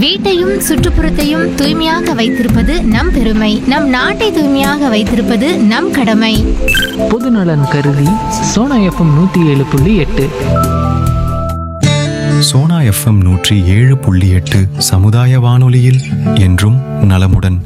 வீட்டையும் சுற்றுப்புறத்தையும் தூய்மையாக வைத்திருப்பது நம் பெருமை. நம் நாட்டை தூய்மையாக வைத்திருப்பது நம் கடமை. பொதுநலன் கருதி சோனா எஃப்எம் 107.8. சோனா எஃப்எம் 107.8 சமுதாய வானொலியில் என்றும் நலமுடன்.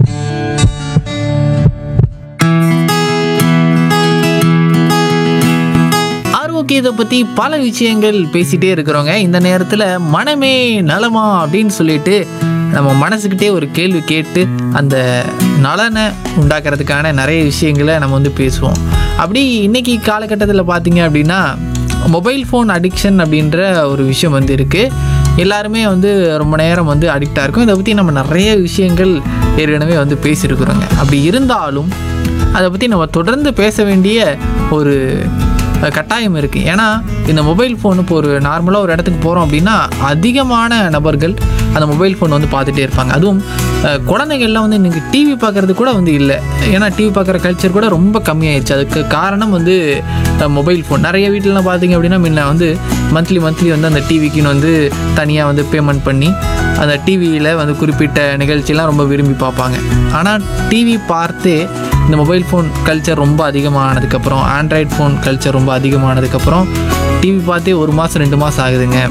ஆரோக்கியத்தை பற்றி பல விஷயங்கள் பேசிகிட்டே இருக்கிறோங்க. இந்த நேரத்தில் மனமே நலமா அப்படின்னு சொல்லிட்டு நம்ம மனசுக்கிட்டே ஒரு கேள்வி கேட்டு அந்த நலனை உண்டாக்குறதுக்கான நிறைய விஷயங்களை நம்ம வந்து பேசுவோம். அப்படி இன்றைக்கி காலகட்டத்தில் பார்த்திங்க அப்படின்னா மொபைல் ஃபோன் அடிக்ஷன் அப்படின்ற ஒரு விஷயம் வந்து இருக்குது. எல்லாருமே வந்து ரொம்ப நேரம் வந்து அடிக்டாக இருக்கும். இதை பற்றி நம்ம நிறைய விஷயங்கள் ஏற்கனவே வந்து பேசியிருக்கிறோங்க. அப்படி இருந்தாலும் அதை பற்றி நம்ம தொடர்ந்து பேச வேண்டிய ஒரு கட்டாயம் இருக்குது. ஏன்னா இந்த மொபைல் ஃபோன் இப்போ ஒரு நார்மலாக ஒரு இடத்துக்கு போகிறோம் அப்படின்னா அதிகமான நபர்கள் அந்த மொபைல் ஃபோன் வந்து பார்த்துட்டே இருப்பாங்க. அதுவும் குழந்தைகள்லாம் வந்து இன்றைக்கி டிவி பார்க்குறது கூட வந்து இல்லை. ஏன்னா டிவி பார்க்குற கல்ச்சர் கூட ரொம்ப கம்மியாயிடுச்சு. அதுக்கு காரணம் வந்து மொபைல் ஃபோன். நிறைய வீட்டிலலாம் பார்த்திங்க அப்படின்னா முன்ன வந்து மந்த்லி வந்து அந்த டிவிக்குன்னு வந்து தனியாக வந்து பேமெண்ட் பண்ணி அந்த டிவியில் வந்து குறிப்பிட்ட நிகழ்ச்சியெலாம் ரொம்ப விரும்பி பார்ப்பாங்க. ஆனால் டிவி பார்த்தே இந்த மொபைல் ஃபோன் கல்ச்சர் ரொம்ப அதிகமானதுக்கப்புறம், ஆண்ட்ராய்ட் ஃபோன் கல்ச்சர் ரொம்ப அதிகமானதுக்கப்புறம் டிவி பார்த்தே 1 மாதம் 2 மாதம் ஆகுதுங்க,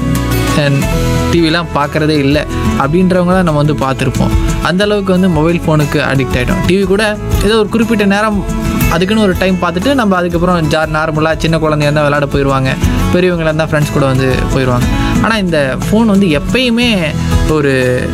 டிவிலாம் பார்க்குறதே இல்லை அப்படின்றவங்களாம் நம்ம வந்து பார்த்துருப்போம். அந்தளவுக்கு வந்து மொபைல் ஃபோனுக்கு அடிக்ட் ஆகிட்டோம். டிவி கூட ஏதோ ஒரு குறிப்பிட்ட நேரம் அதுக்குன்னு ஒரு டைம் பார்த்துட்டு நம்ம அதுக்கப்புறம் நார்மலாக சின்ன குழந்தையா இருந்தால் விளையாட போயிடுவாங்க, பெரியவங்களாக இருந்தால் ஃப்ரெண்ட்ஸ் கூட வந்து போயிடுவாங்க. ஆனால் இந்த ஃபோன் வந்து எப்பயுமே ஒரு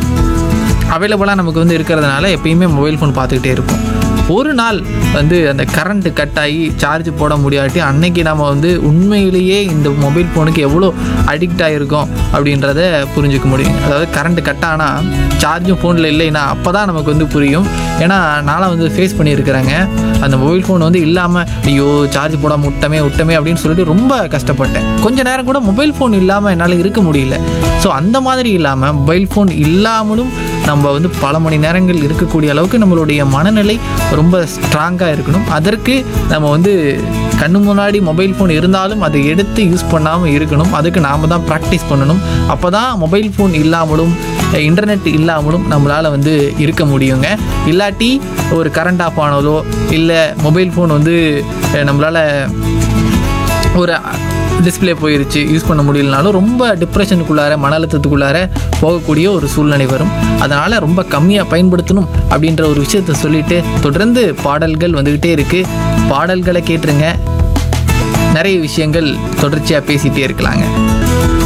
அவைலபிளாக நமக்கு வந்து இருக்கிறதுனால எப்பயுமே மொபைல் ஃபோன் பார்த்துக்கிட்டே இருப்போம். ஒரு நாள் வந்து அந்த கரண்ட்டு கட் ஆகி சார்ஜ் போட முடியாட்டி அன்னைக்கு நம்ம வந்து உண்மையிலேயே இந்த மொபைல் ஃபோனுக்கு எவ்வளோ அடிக்ட் ஆகிருக்கோம் அப்படின்றத புரிஞ்சுக்க முடியும். அதாவது கரண்ட்டு கட் ஆனால் சார்ஜும் ஃபோனில் இல்லைன்னா அப்போ தான் நமக்கு வந்து புரியும். ஏன்னா நான்லாம் வந்து ஃபேஸ் பண்ணியிருக்கிறேங்க. அந்த மொபைல் ஃபோன் வந்து இல்லாமல் ஐயோ சார்ஜ் போடாமல் விட்டமே அப்படின்னு சொல்லிட்டு ரொம்ப கஷ்டப்பட்டேன். கொஞ்ச நேரம் கூட மொபைல் ஃபோன் இல்லாமல் என்னால் இருக்க முடியல. ஸோ அந்த மாதிரி இல்லாமல் மொபைல் ஃபோன் இல்லாமலும் நம்ம வந்து பல மணி நேரங்கள் இருக்கக்கூடிய அளவுக்கு நம்மளுடைய மனநிலை ரொம்ப ஸ்ட்ராங்காக இருக்கணும். அதற்கு நம்ம வந்து கண்ணு முன்னாடி மொபைல் ஃபோன் இருந்தாலும் அதை எடுத்து யூஸ் பண்ணாமல் இருக்கணும். அதுக்கு நாம் தான் ப்ராக்டிஸ் பண்ணணும். அப்போ தான் மொபைல் ஃபோன் இல்லாமலும் இன்டர்நெட் இல்லாமலும் நம்மளால் வந்து இருக்க முடியுங்க. இல்லாட்டி ஒரு கரண்ட் ஆஃப் ஆனாலோ இல்லை மொபைல் ஃபோன் வந்து நம்மளால் ஒரு டிஸ்பிளே போயிருச்சு யூஸ் பண்ண முடியலனாலும் ரொம்ப டிப்ரெஷனுக்குள்ளார மன அழுத்தத்துக்குள்ளார போகக்கூடிய ஒரு சூழ்நிலை வரும். அதனால் ரொம்ப கம்மியாக பயன்படுத்தணும் அப்படின்ற ஒரு விஷயத்த சொல்லிட்டு தொடர்ந்து பாடல்கள் வந்துக்கிட்டே இருக்குது. பாடல்களை கேட்டுருங்க. நிறைய விஷயங்கள் தொடர்ச்சியாக பேசிகிட்டே இருக்கலாங்க.